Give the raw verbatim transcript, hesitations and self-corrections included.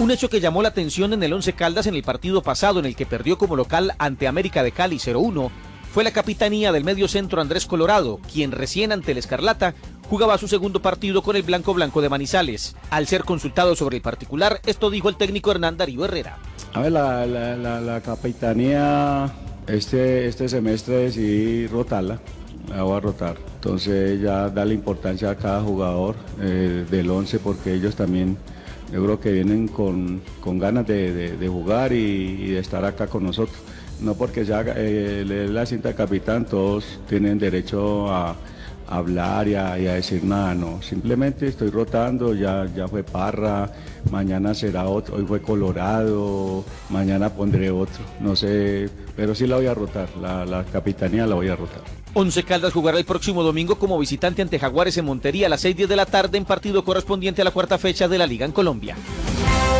Un hecho que llamó la atención en el Once Caldas en el partido pasado, en el que perdió como local ante América de Cali cero uno, fue la capitanía del mediocentro Andrés Colorado, quien recién ante el Escarlata jugaba su segundo partido con el Blanco Blanco de Manizales. Al ser consultado sobre el particular, esto dijo el técnico Hernán Darío Herrera. A ver, la, la, la, la capitanía este, este semestre decidí rotarla, la voy a rotar. Entonces ya darle importancia a cada jugador eh, del once, porque ellos también, yo creo que vienen con, con ganas de, de, de jugar y, y de estar acá con nosotros. No porque sea eh, la cinta de capitán, todos tienen derecho a hablar y a, y a decir nada, no, simplemente estoy rotando, ya, ya fue Parra, mañana será otro, hoy fue Colorado, mañana pondré otro, no sé, pero sí la voy a rotar, la, la capitanía la voy a rotar. Once Caldas jugará el próximo domingo como visitante ante Jaguares en Montería a las seis y diez de la tarde en partido correspondiente a la cuarta fecha de la Liga en Colombia.